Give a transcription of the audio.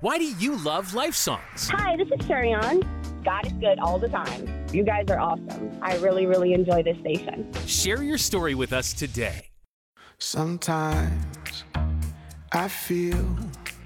Why do you love Life Songs? Hi, this is Sharion. God is good all the time. You guys are awesome. I really, really enjoy this station. Share your story with us today. Sometimes I feel